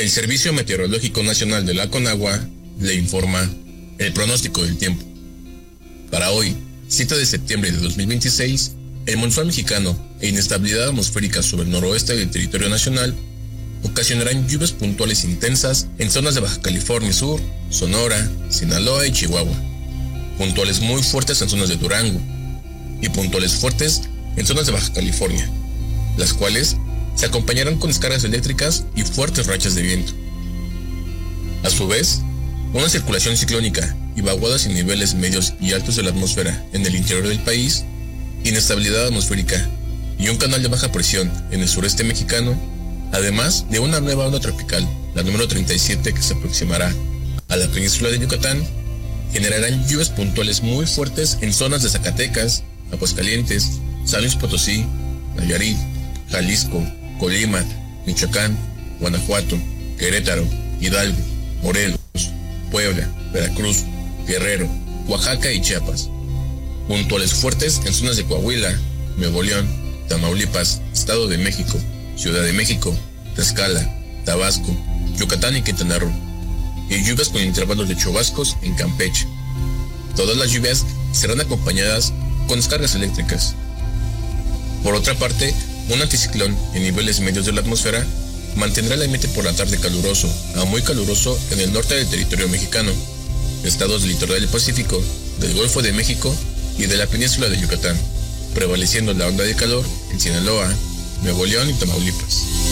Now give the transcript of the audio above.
El Servicio Meteorológico Nacional de la Conagua le informa el pronóstico del tiempo. Para hoy, 7 de septiembre de 2026, el monzón mexicano e inestabilidad atmosférica sobre el noroeste del territorio nacional ocasionarán lluvias puntuales intensas en zonas de Baja California Sur, Sonora, Sinaloa y Chihuahua, puntuales muy fuertes en zonas de Durango y puntuales fuertes en zonas de Baja California, las cuales se acompañarán con descargas eléctricas y fuertes rachas de viento. A su vez, una circulación ciclónica y vaguadas en niveles medios y altos de la atmósfera en el interior del país, inestabilidad atmosférica y un canal de baja presión en el sureste mexicano, además de una nueva onda tropical, la número 37, que se aproximará a la península de Yucatán, generarán lluvias puntuales muy fuertes en zonas de Zacatecas, Aguascalientes, San Luis Potosí, Nayarit, Jalisco, Colima, Michoacán, Guanajuato, Querétaro, Hidalgo, Morelos, Puebla, Veracruz, Guerrero, Oaxaca y Chiapas. Puntuales fuertes en zonas de Coahuila, Nuevo León, Tamaulipas, Estado de México, Ciudad de México, Tlaxcala, Tabasco, Yucatán y Quintana Roo. Y lluvias con intervalos de chubascos en Campeche. Todas las lluvias serán acompañadas con descargas eléctricas. Por otra parte, un anticiclón en niveles medios de la atmósfera mantendrá el ambiente por la tarde caluroso a muy caluroso en el norte del territorio mexicano, estados del litoral del Pacífico, del Golfo de México y de la península de Yucatán, prevaleciendo la onda de calor en Sinaloa, Nuevo León y Tamaulipas.